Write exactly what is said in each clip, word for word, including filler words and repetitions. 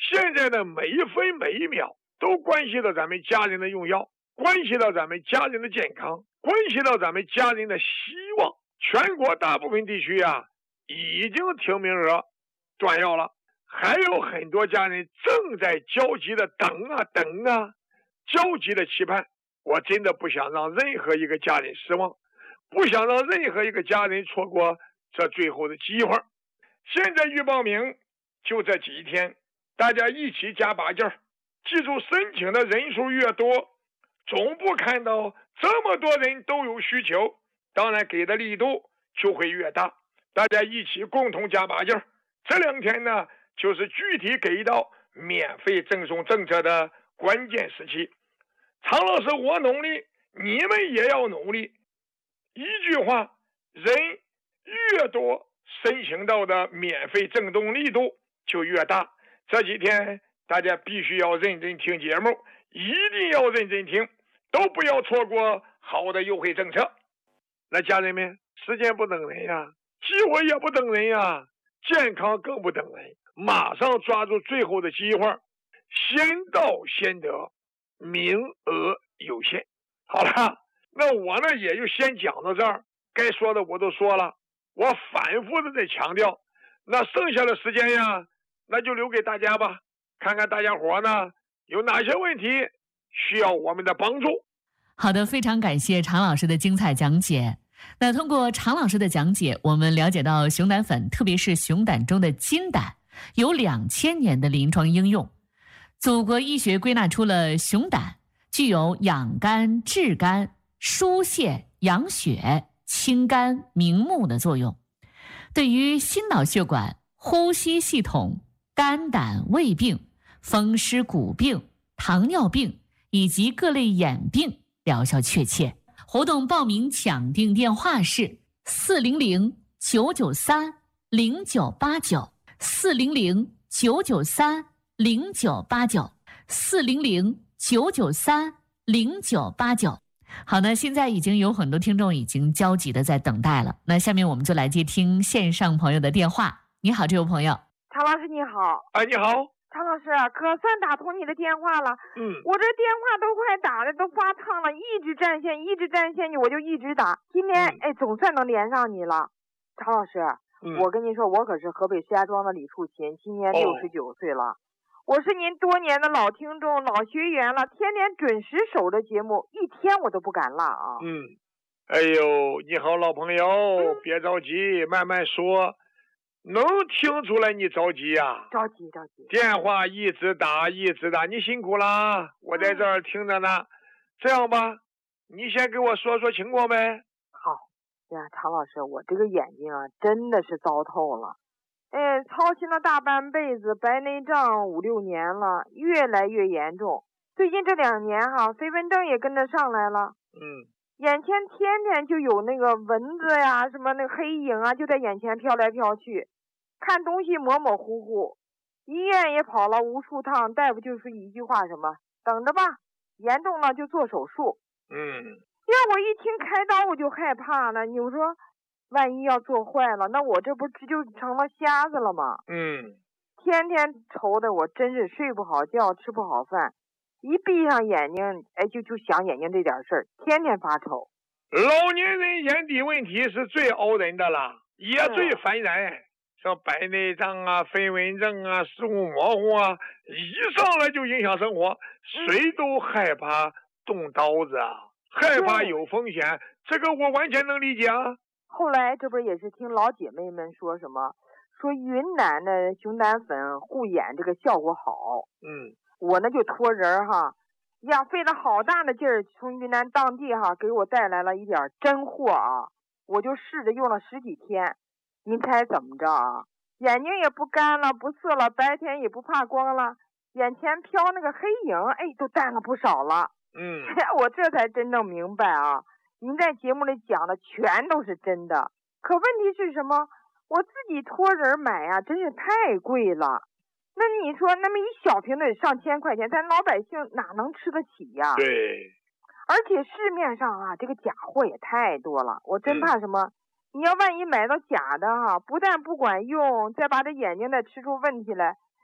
现在的每一分每一秒都关系到咱们家人的用药，关系到咱们家人的健康，关系到咱们家人的希望。全国大部分地区啊已经停名额断药了，还有很多家人正在焦急的等啊等啊，焦急的期盼。我真的不想让任何一个家人失望，不想让任何一个家人错过这最后的机会。现在预报名就这几天，大家一起加把劲儿，记住申请的人数越多，总部看到这么多人都有需求，当然给的力度就会越大，大家一起共同加把劲儿。这两天呢，就是具体给到免费赠送政策的关键时期。常老师我努力，你们也要努力。一句话，人越多，申请到的免费赠送力度就越大。这几天大家必须要认真听节目，一定要认真听，都不要错过好的优惠政策。那家人们，时间不等人呀，机会也不等人呀，健康更不等人，马上抓住最后的机会，先到先得，名额有限。好了，那我呢也就先讲到这儿，该说的我都说了，我反复的在强调，那剩下的时间呀，那就留给大家吧，看看大家伙呢有哪些问题需要我们的帮助。 好的，非常感谢常老师的精彩讲解。那通过常老师的讲解，我们了解到熊胆粉，特别是熊胆中的金胆，有两千年的临床应用。祖国医学归纳出了熊胆具有养肝、治肝、疏泄、养血、清肝、明目的作用，对于心脑血管、呼吸系统、肝胆胃病、风湿骨病、糖尿病以及各类眼病疗效确切。活动报名抢订电话是四零零九九三零九八九，四零零九九三零九八九，四零零九九三零九八九。好的，现在已经有很多听众已经焦急的在等待了。那下面我们就来接听线上朋友的电话。你好，这位朋友。 常老师你好。 哎，你好。 常老师，可算打通你的电话了。 嗯， 我这电话都快打的都发烫了，一直占线，一直占线，我就一直打。今天、嗯、哎，总算能连上你了。常老师、嗯，我跟您说，我可是河北石家庄的李树琴，今年六十九岁了。哦，我是您多年的老听众、老学员了，天天准时守着节目，一天我都不敢落啊。 嗯，哎呦，你好，老朋友，嗯、别着急，慢慢说。能听出来你着急呀、啊？ 着急着急。 电话一直打一直打，你辛苦啦，我在这儿听着呢。嗯、这样吧，你先给我说说情况呗。 好呀，常老师，我这个眼睛啊，真的是糟透了。哎，操心了大半辈子，白内障五六年了，越来越严重。最近这两年哈，飞蚊症也跟着上来了。 嗯。 眼前天天就有那个蚊子呀，什么那个黑影啊，就在眼前飘来飘去，看东西模模糊糊。医院也跑了无数趟，大夫就是一句话，什么等着吧，严重了就做手术。 嗯， 要我一听开刀我就害怕了，你说万一要做坏了，那我这不就成了瞎子了吗？ 嗯， 天天愁的我真是睡不好觉，吃不好饭。一闭上眼睛，哎，就就想眼睛这点事儿，天天发愁。 老年人眼底问题是最熬人的了，也最烦人。像白内障啊、飞蚊症啊、视物模糊啊，一上来就影响生活，谁都害怕动刀子啊，害怕有风险，这个我完全能理解啊。 后来这不是也是听老姐妹们说什么，说云南的熊胆粉护眼这个效果好。 嗯。 我呢就托人哈呀，费了好大的劲儿，从云南当地哈给我带来了一点真货啊，我就试着用了十几天。您猜怎么着啊？眼睛也不干了，不涩了，白天也不怕光了，眼前飘那个黑影，哎，都淡了不少了。 嗯， 我这才真正明白啊，您在节目里讲的全都是真的。可问题是什么？我自己托人买啊，真是太贵了。那你说那么一小瓶得上千块钱，咱老百姓哪能吃得起呀？ 对。 而且市面上啊，这个假货也太多了，我真怕什么？嗯、你要万一买到假的哈、啊，不但不管用，再把这眼睛再吃出问题来，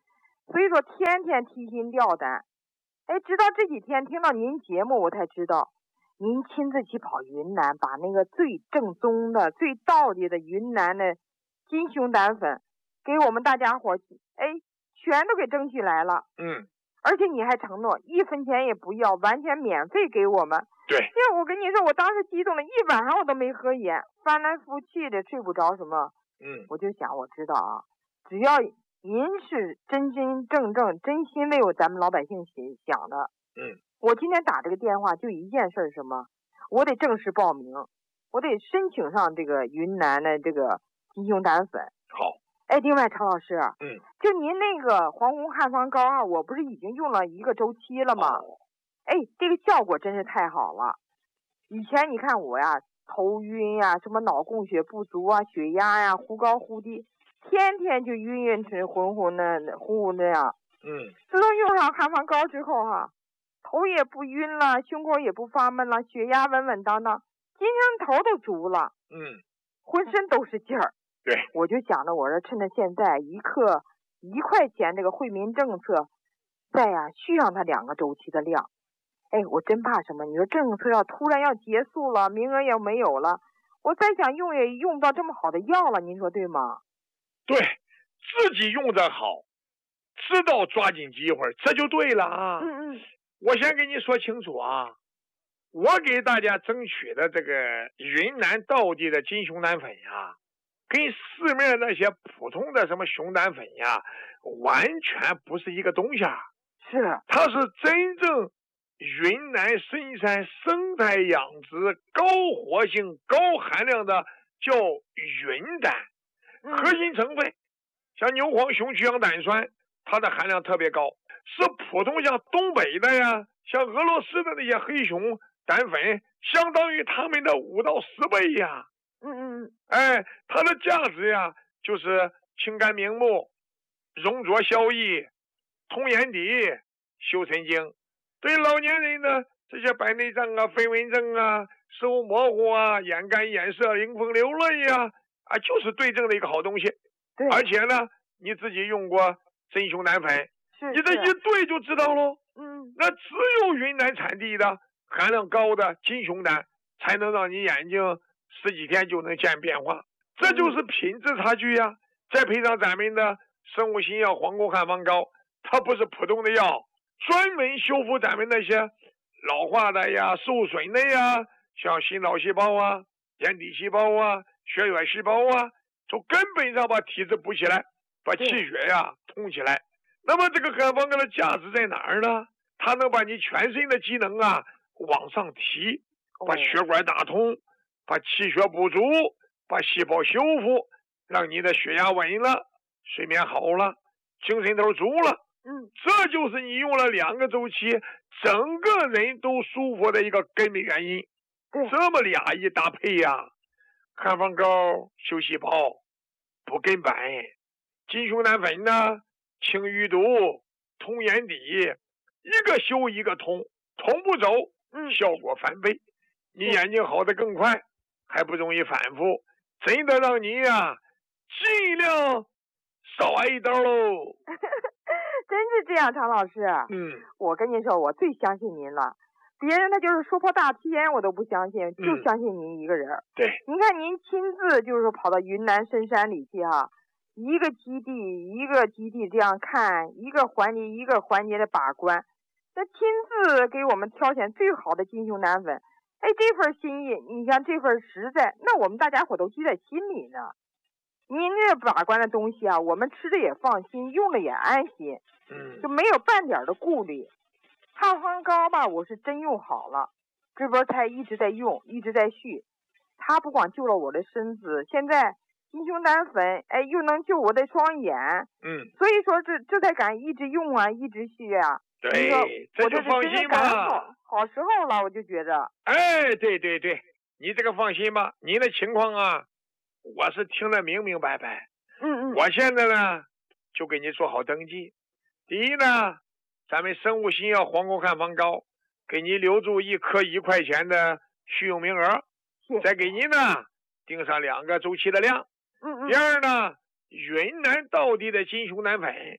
所以说天天提心吊胆。哎，直到这几天听到您节目，我才知道，您亲自去跑云南，把那个最正宗的、最道地的云南的金熊胆粉，给我们大家伙，哎，全都给争取来了。 嗯。 而且你还承诺一分钱也不要，完全免费给我们。 对。 因为我跟你说，我当时激动了一晚上，我都没合眼，翻来覆去的睡不着什么。 嗯。 我就想，我知道啊，只要您是真真正正、真心为我咱们老百姓想的。 嗯。我今天打这个电话就一件事，什么？我得正式报名，我得申请上这个云南的这个金熊胆粉。 好。 哎，另外，常老师， 嗯， 就您那个黄红汉方膏啊，我不是已经用了一个周期了吗？ 哦、 哎，这个效果真是太好了。以前你看我呀，头晕呀，什么脑供血不足啊，血压呀忽高忽低，天天就晕晕沉浑浑的糊糊那样。 嗯， 自从用上汉方膏之后哈、啊，头也不晕了，胸口也不发闷了，血压稳稳当当，精神头都足了。 嗯， 浑身都是劲儿。 对， 我就想着，我说趁着现在一克一块钱这个惠民政策，再呀续上它两个周期的量。哎，我真怕什么？你说政策要突然要结束了，名额也没有了，我再想用也用不到这么好的药了，您说对吗？ 对，自己用着好，知道抓紧机会，这就对了啊。 嗯嗯。 我先跟你说清楚啊，我给大家争取的这个云南道地的金熊胆粉呀，跟市面那些普通的什么熊胆粉呀，完全不是一个东西啊。 是， 它是真正云南深山生态养殖高活性高含量的叫云胆，核心成分像牛黄熊曲氧胆酸，它的含量特别高，是普通像东北的呀，像俄罗斯的那些黑熊胆粉，相当于他们的五到十倍呀。 嗯嗯， 哎，它的价值呀，就是清肝明目、溶浊消翳、通眼底、修神经。对老年人呢，这些白内障啊、飞蚊症啊、视物模糊啊、眼干眼涩、迎风流泪呀，啊，就是对症的一个好东西。 对， 而且呢，你自己用过真熊胆粉， 是你这一对就知道喽。 嗯， 那只有云南产地的含量高的金熊胆，才能让你眼睛十几天就能见变化，这就是品质差距呀。再配上咱们的生物新药黄沟汉方膏，它不是普通的药，专门修复咱们那些老化的呀、受损的呀，像心脑细胞啊、眼底细胞啊、血管细胞啊，从根本上把体质补起来，把气血呀通起来。那么这个汉方膏的价值在哪儿呢？它能把你全身的机能啊往上提，把血管打通，把气血补足，把细胞修复，让你的血压稳了，睡眠好了，精神头足了。 嗯， 这就是你用了两个周期，整个人都舒服的一个根本原因。 对， 这么俩一搭配呀，汉方膏修细胞，补根本；金熊胆粉呢，清淤毒，通眼底，一个修一个通，同步走， 嗯， 效果翻倍。你眼睛好的更快，还不容易反复，真的让你呀尽量少挨一刀喽。 真是这样，常老师。 嗯， 我跟您说，我最相信您了。别人他就是说破大天，我都不相信，就相信您一个人。 嗯、对， 您看您亲自就是说跑到云南深山里去哈、啊，一个基地一个基地这样看，一个环节一个环节的把关，那亲自给我们挑选最好的金熊胆粉。哎，这份心意，你像这份实在，那我们大家伙都记在心里呢。您这把关的东西啊，我们吃的也放心，用的也安心， 嗯， 就没有半点的顾虑。汉方膏吧，我是真用好了，这波才一直在用，一直在续。它不光救了我的身子，现在金熊胆粉，哎，又能救我的双眼， 嗯， 所以说这这才敢一直用啊，一直续啊。 对，这就放心吧。 好，好时候了，我就觉着。 哎，对对对，你这个放心吧，你的情况啊，我是听得明明白白。 嗯嗯。 我现在呢，就给你做好登记。第一呢，咱们生物新药黄沟汉方膏，给你留住一颗一块钱的续用名额，再给您呢定上两个周期的量。 嗯嗯。 第二呢，云南道地的金熊胆粉，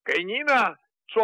给您呢